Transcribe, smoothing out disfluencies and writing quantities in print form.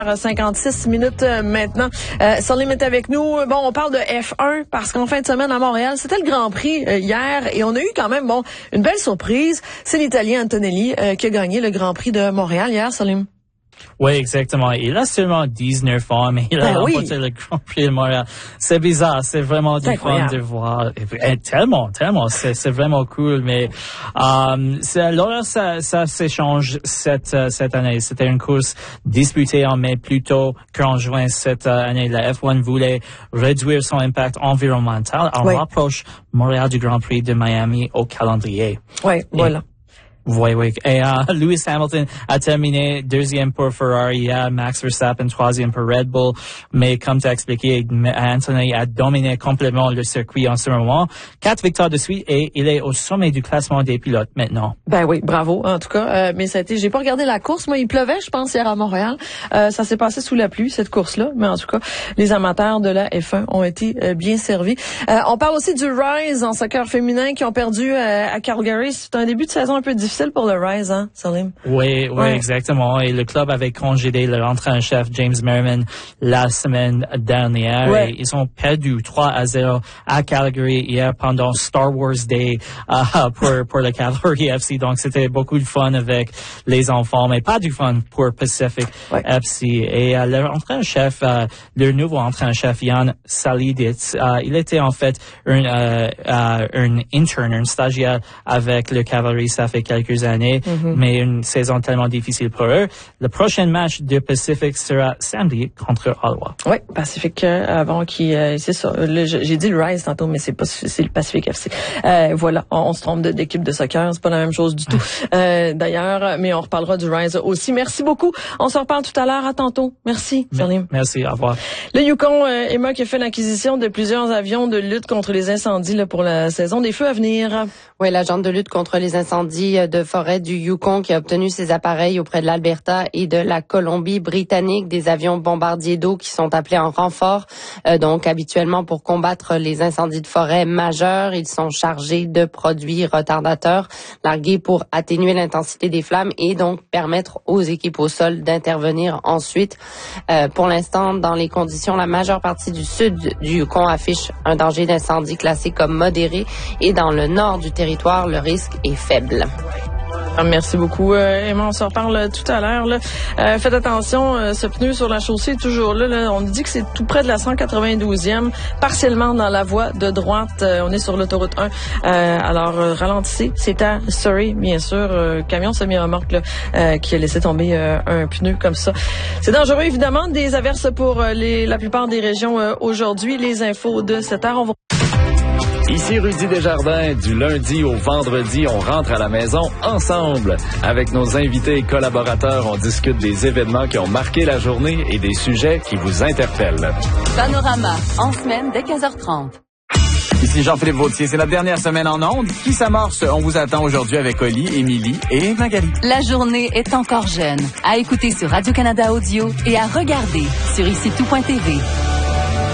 56 minutes maintenant. Salim est avec nous. Bon, on parle de F1 parce qu'en fin de semaine à Montréal, c'était le Grand Prix hier et on a eu quand même une belle surprise. C'est l'Italien Antonelli qui a gagné le Grand Prix de Montréal hier, Salim. Oui, exactement. Il a seulement 19 ans, mais il a remporté le Grand Prix de Montréal. C'est bizarre, c'est vraiment du fun de voir. Et tellement, c'est vraiment cool. Mais alors ça s'échange cette année. C'était une course disputée en mai plutôt qu'en juin cette année. La F1 voulait réduire son impact environnemental. On rapproche Montréal du Grand Prix de Miami au calendrier. Oui, voilà. Oui. Et Lewis Hamilton a terminé deuxième pour Ferrari hier, Max Verstappen troisième pour Red Bull. Mais comme tu as expliqué, Anthony a dominé complètement le circuit en ce moment. 4 victoires de suite et il est au sommet du classement des pilotes maintenant. Ben oui, bravo en tout cas. Mais j'ai pas regardé la course. Moi, il pleuvait, je pense, hier à Montréal. Ça s'est passé sous la pluie cette course-là. Mais en tout cas, les amateurs de la F1 ont été bien servis. On parle aussi du Rise en soccer féminin qui ont perdu à Calgary. C'est un début de saison un peu difficile pour le Rise, hein, Salim? Oui, exactement. Et le club avait congédé leur entraîneur-chef James Merriman la semaine dernière. Ouais. Et ils ont perdu 3-0 à Calgary hier pendant Star Wars Day pour le Calgary FC. Donc, c'était beaucoup de fun avec les enfants, mais pas du fun pour Pacific FC. Et leur entraîneur-chef, leur nouveau entraîneur-chef, Jan Salidits, il était en fait un intern, un stagiaire avec le Cavalry, ça fait quelques années, mais une saison tellement difficile pour eux. Le prochain match de Pacific sera samedi contre Ottawa. Oui, Pacific avant c'est ça. J'ai dit le Rise tantôt, mais c'est le Pacific FC. Voilà, on se trompe d'équipe de soccer, c'est pas la même chose du tout. D'ailleurs, mais on reparlera du Rise aussi. Merci beaucoup. On se reparle tout à l'heure. À tantôt. Merci, Salim. Merci, au revoir. Le Yukon Emma qui a fait l'acquisition de plusieurs avions de lutte contre les incendies là, pour la saison des feux à venir. Oui, l'agente de lutte contre les incendies de forêt du Yukon qui a obtenu ses appareils auprès de l'Alberta et de la Colombie-Britannique, des avions bombardiers d'eau qui sont appelés en renfort. Donc, habituellement, pour combattre les incendies de forêt majeurs, ils sont chargés de produits retardateurs largués pour atténuer l'intensité des flammes et donc permettre aux équipes au sol d'intervenir ensuite. Pour l'instant, dans les conditions, la majeure partie du sud du Yukon affiche un danger d'incendie classé comme modéré et dans le nord du territoire, le risque est faible. Merci beaucoup, Emma. On se reparle tout à l'heure. Faites attention, ce pneu sur la chaussée est toujours là. On dit que c'est tout près de la 192e, partiellement dans la voie de droite. On est sur l'autoroute 1. Alors, ralentissez. C'est à Surrey, bien sûr. Camion semi-remorque qui a laissé tomber un pneu comme ça. C'est dangereux, évidemment. Des averses pour la plupart des régions aujourd'hui. Les infos de 7h. Ici Rudy Desjardins, du lundi au vendredi, on rentre à la maison ensemble. Avec nos invités et collaborateurs, on discute des événements qui ont marqué la journée et des sujets qui vous interpellent. Panorama, en semaine dès 15h30. Ici Jean-Philippe Vautier, c'est notre dernière semaine en ondes qui s'amorce. On vous attend aujourd'hui avec Oli, Émilie et Magali. La journée est encore jeune. À écouter sur Radio-Canada Audio et à regarder sur ICITOUT.tv.